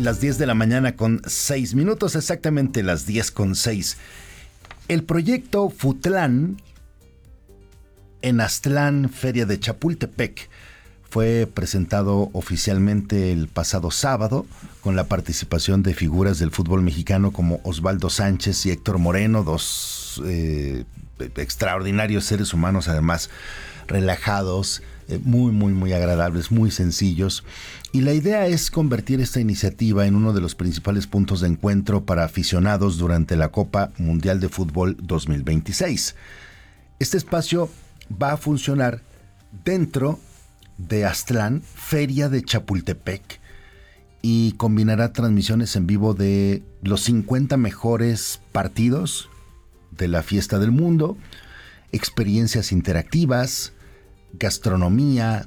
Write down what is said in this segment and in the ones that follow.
Las 10 de la mañana con 6 minutos, exactamente las 10 con 6. El proyecto Futlán en Aztlán, Feria de Chapultepec, fue presentado oficialmente el pasado sábado con la participación de figuras del fútbol mexicano como Osvaldo Sánchez y Héctor Moreno, dos extraordinarios seres humanos, además relajados, muy agradables, muy sencillos. Y la idea es convertir esta iniciativa en uno de los principales puntos de encuentro para aficionados durante la Copa Mundial de Fútbol 2026. Este espacio va a funcionar dentro de Aztlán, Feria de Chapultepec, y combinará transmisiones en vivo de los 50 mejores partidos de la Fiesta del Mundo, experiencias interactivas, gastronomía,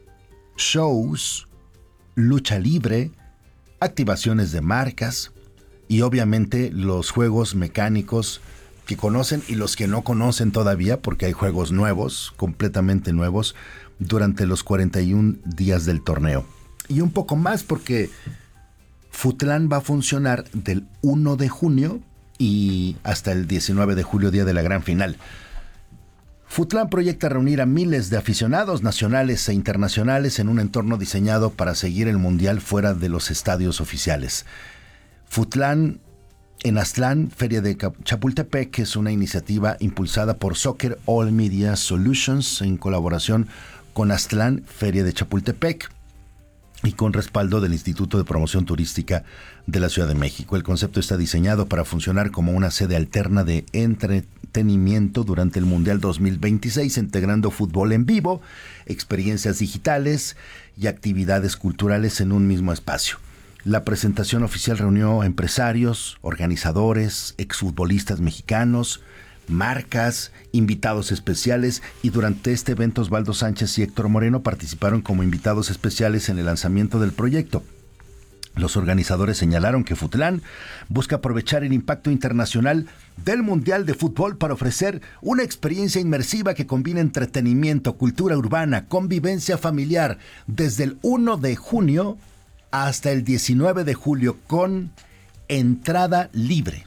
shows, lucha libre, activaciones de marcas y obviamente los juegos mecánicos que conocen y los que no conocen todavía, porque hay juegos nuevos, completamente nuevos, durante los 41 días del torneo. Y un poco más porque Futlán va a funcionar del 1 de junio y hasta el 19 de julio, día de la gran final. Futlán proyecta reunir a miles de aficionados nacionales e internacionales en un entorno diseñado para seguir el Mundial fuera de los estadios oficiales. Futlán en Aztlán, Feria de Chapultepec, es una iniciativa impulsada por Soccer All Media Solutions en colaboración con Aztlán, Feria de Chapultepec, y con respaldo del Instituto de Promoción Turística de la Ciudad de México. El concepto está diseñado para funcionar como una sede alterna de entretenimiento durante el Mundial 2026, integrando fútbol en vivo, experiencias digitales y actividades culturales en un mismo espacio. La presentación oficial reunió a empresarios, organizadores, exfutbolistas mexicanos, marcas, invitados especiales, y durante este evento Osvaldo Sánchez y Héctor Moreno participaron como invitados especiales en el lanzamiento del proyecto. Los organizadores señalaron que Futlán busca aprovechar el impacto internacional del Mundial de Fútbol para ofrecer una experiencia inmersiva que combina entretenimiento, cultura urbana, convivencia familiar, desde el 1 de junio hasta el 19 de julio con entrada libre.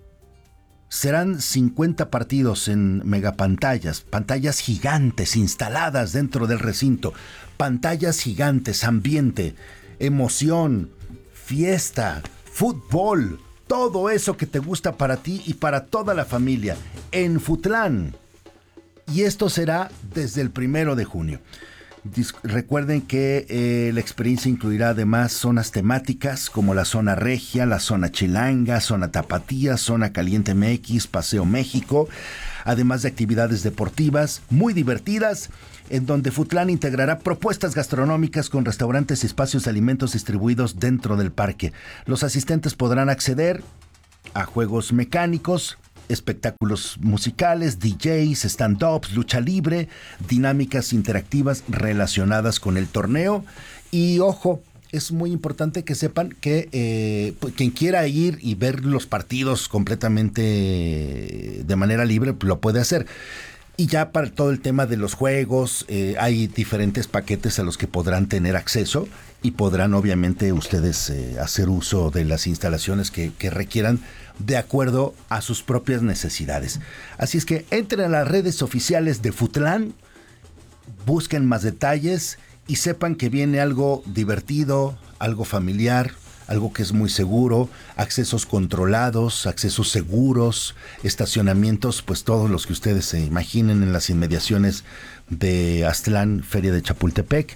Serán 50 partidos en megapantallas, pantallas gigantes instaladas dentro del recinto, pantallas gigantes, ambiente, emoción, fiesta, fútbol, todo eso que te gusta para ti y para toda la familia en Futlán. Y esto será desde el 1 de junio. Recuerden que la experiencia incluirá además zonas temáticas como la zona regia, la zona chilanga, zona tapatía, zona caliente MX, Paseo México, además de actividades deportivas muy divertidas, en donde Futlán integrará propuestas gastronómicas con restaurantes y espacios de alimentos distribuidos dentro del parque. Los asistentes podrán acceder a juegos mecánicos, espectáculos musicales, DJs, stand-ups, lucha libre, dinámicas interactivas relacionadas con el torneo. Y ojo, es muy importante que sepan que quien quiera ir y ver los partidos completamente de manera libre, lo puede hacer. Y ya para todo el tema de los juegos, hay diferentes paquetes a los que podrán tener acceso y podrán obviamente ustedes hacer uso de las instalaciones que requieran de acuerdo a sus propias necesidades. Así es que entren a las redes oficiales de Futlán, busquen más detalles y sepan que viene algo divertido, algo familiar, algo que es muy seguro, accesos controlados, accesos seguros, estacionamientos, pues todos los que ustedes se imaginen en las inmediaciones de Aztlán, Feria de Chapultepec.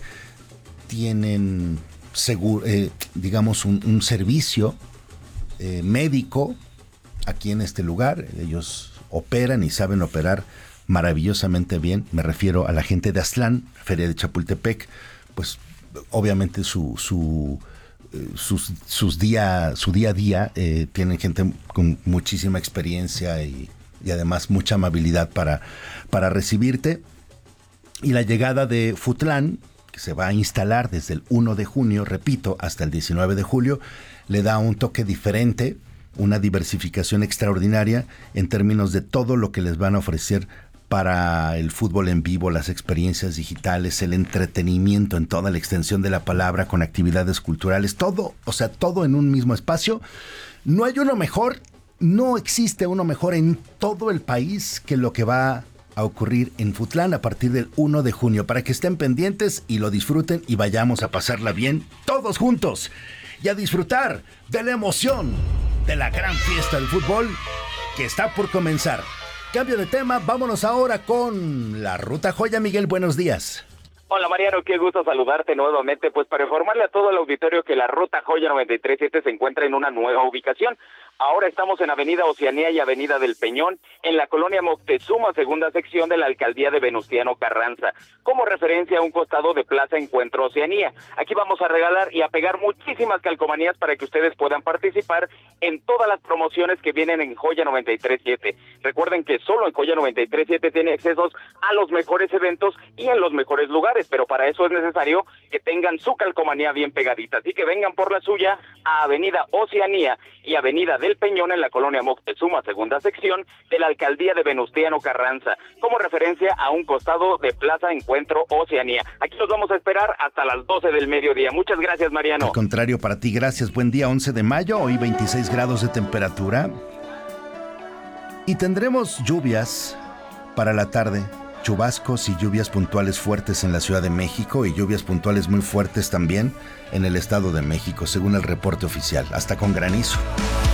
Tienen digamos un servicio médico aquí en este lugar. Ellos operan y saben operar maravillosamente bien. Me refiero a la gente de Aztlán, Feria de Chapultepec. Pues obviamente su día a día tienen gente con muchísima experiencia y además mucha amabilidad para recibirte. Y la llegada de Futlán, que se va a instalar desde el 1 de junio, repito, hasta el 19 de julio, le da un toque diferente, una diversificación extraordinaria en términos de todo lo que les van a ofrecer para el fútbol en vivo, las experiencias digitales, el entretenimiento en toda la extensión de la palabra, con actividades culturales, todo, o sea, todo en un mismo espacio. No hay uno mejor, no existe uno mejor en todo el país que lo que va a ocurrir en Futlán a partir del 1 de junio, para que estén pendientes y lo disfruten y vayamos a pasarla bien todos juntos y a disfrutar de la emoción de la gran fiesta del fútbol que está por comenzar. Cambio de tema, vámonos ahora con la Ruta Joya. Miguel, buenos días. Hola Mariano, qué gusto saludarte nuevamente, pues para informarle a todo el auditorio que la Ruta Joya 93.7 se encuentra en una nueva ubicación. Ahora estamos en Avenida Oceanía y Avenida del Peñón, en la colonia Moctezuma, segunda sección de la alcaldía de Venustiano Carranza, como referencia a un costado de Plaza Encuentro Oceanía. Aquí vamos a regalar y a pegar muchísimas calcomanías para que ustedes puedan participar en todas las promociones que vienen en Joya 93.7. Recuerden que solo en Joya 93.7 tiene accesos a los mejores eventos y en los mejores lugares, pero para eso es necesario que tengan su calcomanía bien pegadita. Así que vengan por la suya a Avenida Oceanía y Avenida del Peñón en la colonia Moctezuma, segunda sección de la alcaldía de Venustiano Carranza, como referencia a un costado de Plaza Encuentro Oceanía. Aquí los vamos a esperar hasta las 12 del mediodía. Muchas gracias, Mariano. Al contrario, para ti, gracias. Buen día, 11 de mayo, hoy 26 grados de temperatura. Y tendremos lluvias para la tarde, chubascos y lluvias puntuales fuertes en la Ciudad de México y lluvias puntuales muy fuertes también en el Estado de México, según el reporte oficial, hasta con granizo.